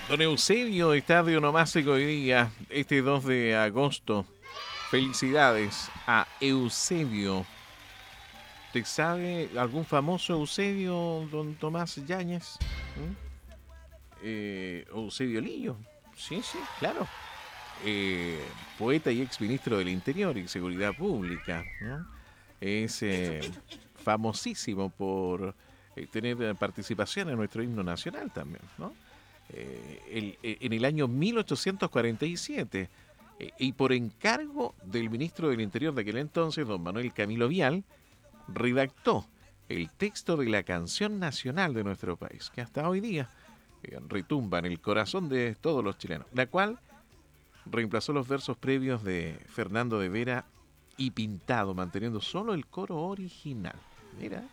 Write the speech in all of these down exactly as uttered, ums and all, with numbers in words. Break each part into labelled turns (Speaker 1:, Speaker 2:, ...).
Speaker 1: Don Eusebio está de onomástico hoy día, este dos de agosto. Felicidades a Eusebio. ¿Te sabe algún famoso Eusebio, don Tomás Yáñez? ¿Mm? Eh, Eusebio Lillo. Sí, sí, claro. Eh, poeta y exministro del Interior y Seguridad Pública, ¿no? Es eh, famosísimo por eh, tener participación en nuestro himno nacional también, ¿no? Eh, el- eh, en el año mil ochocientos cuarenta y siete eh, y por encargo del ministro del Interior de aquel entonces, don Manuel Camilo Vial, redactó el texto de la canción nacional de nuestro país, que hasta hoy día eh, retumba en el corazón de todos los chilenos, la cual reemplazó los versos previos de Fernando de Vera y Pintado, manteniendo solo el coro original. Mira,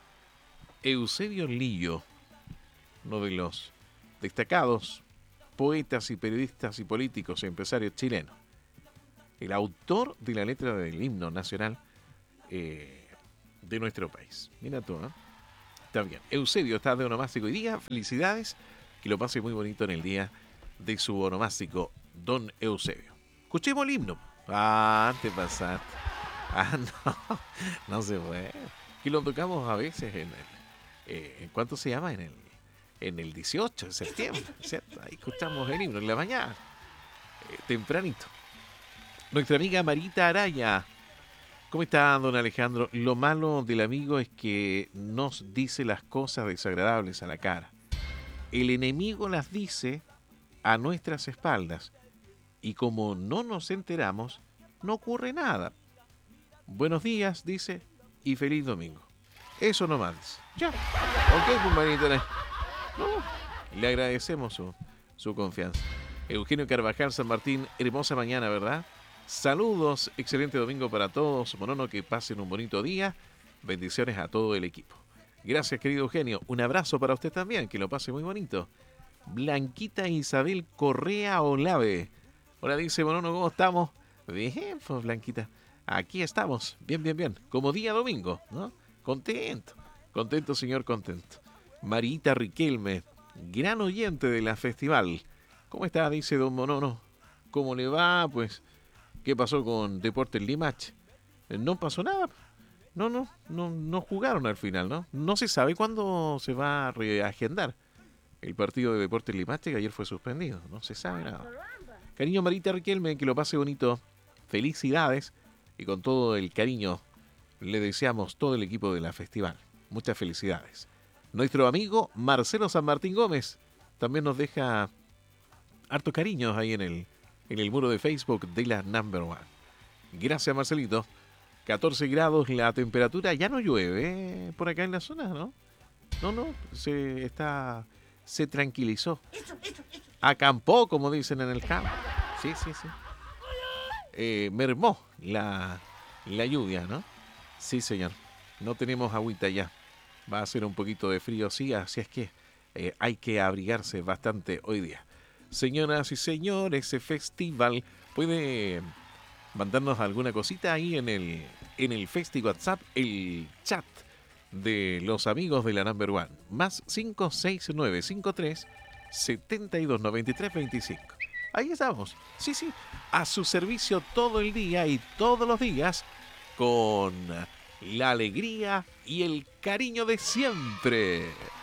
Speaker 1: Eusebio Lillo, uno de los destacados poetas y periodistas y políticos y empresarios chilenos, el autor de la letra del himno nacional eh, de nuestro país. Mira tú, ¿eh? Está bien. Eusebio está de onomástico hoy día. Felicidades. Que lo pase muy bonito en el día de su onomástico, don Eusebio. Escuchemos el himno. Ah, te pasaste. Ah, no. No se puede. Que lo tocamos a veces en el. Eh, ¿En cuánto se llama? En el. En el dieciocho de septiembre, ¿cierto? Ahí escuchamos el himno en la mañana, eh, tempranito. Nuestra amiga Marita Araya. ¿Cómo está, don Alejandro? Lo malo del amigo es que nos dice las cosas desagradables a la cara. El enemigo las dice a nuestras espaldas. Y como no nos enteramos, no ocurre nada. Buenos días, dice, y feliz domingo. Eso nomás dice. Ya. Ok, pues Marita. No, le agradecemos su, su confianza. Eugenio Carvajal, San Martín, hermosa mañana, ¿verdad? Saludos, excelente domingo para todos. Monono, que pasen un bonito día. Bendiciones a todo el equipo. Gracias, querido Eugenio. Un abrazo para usted también, que lo pase muy bonito. Blanquita Isabel Correa Olave. Hola, dice Monono, ¿cómo estamos? Bien, pues, Blanquita. Aquí estamos, bien, bien, bien. Como día domingo, ¿no? Contento, contento, señor, contento. Marita Riquelme, gran oyente de la festival. ¿Cómo está? Dice don Monono. ¿Cómo le va? Pues, ¿qué pasó con Deportes Limache? Eh, No pasó nada. No, no, no, no jugaron al final, ¿no? No se sabe cuándo se va a reagendar el partido de Deportes Limache, que ayer fue suspendido. No se sabe nada. Cariño Marita Riquelme, que lo pase bonito. Felicidades. Y con todo el cariño le deseamos todo el equipo de la festival. Muchas felicidades. Nuestro amigo Marcelo San Martín Gómez también nos deja hartos cariños ahí en el, en el muro de Facebook de la Number One. Gracias, Marcelito. catorce grados la temperatura, ya no llueve, ¿eh? Por acá en la zona, ¿no? No, no, se está se tranquilizó. Acampó, como dicen en el campo. Sí, sí, sí. Eh, mermó la, la lluvia, ¿no? Sí, señor. No tenemos agüita ya. Va a ser un poquito de frío, sí, así es que eh, hay que abrigarse bastante hoy día. Señoras y señores, ese festival puede mandarnos alguna cosita ahí en el, en el Festi WhatsApp, el chat de los amigos de la Number One. Más cinco seis nueve cinco tres siete dos nueve tres dos cinco. Ahí estamos. Sí, sí. A su servicio todo el día y todos los días con la alegría y el cariño de siempre.